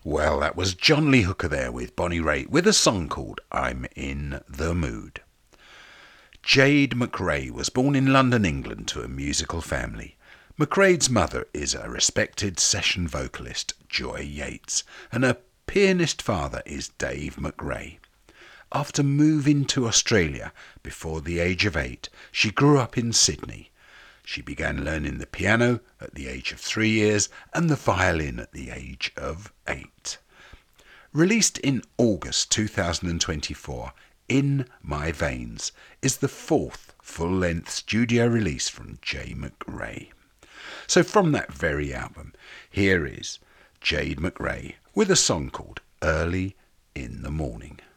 Well, that was John Lee Hooker there with Bonnie Raitt with a song called I'm in the Mood. Jade McRae was born in London, England to a musical family. McRae's mother is a respected session vocalist, Joy Yates, and her pianist father is Dave McRae. After moving to Australia before the age of 8, she grew up in Sydney. She began learning the piano at the age of 3 years and the violin at the age of 8. Released in August 2024, In My Veins is the 4th full-length studio release from Jade McRae. So from that very album, here is Jade McRae with a song called Early in the Morning.